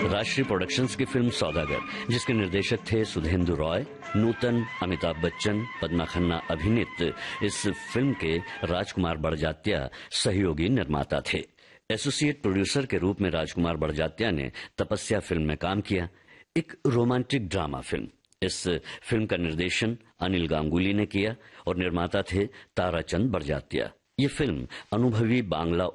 राष्ट्रीय प्रोडक्शंस की फिल्म सौदागर, जिसके निर्देशक थे सुधेंदु रॉय, नूतन, अमिताभ बच्चन, पद्मा खन्ना अभिनीत इस फिल्म के राजकुमार बड़जात्या सहयोगी निर्माता थे। एसोसिएट प्रोड्यूसर के रूप में राजकुमार बड़जात्या ने तपस्या फिल्म में काम किया, एक रोमांटिक ड्रामा फिल्म। इस फिल्म का निर्देशन अनिल गांगुली ने किया और निर्माता थे ताराचंद बड़जात्या। ये फिल्म अनुभवी बांग्ला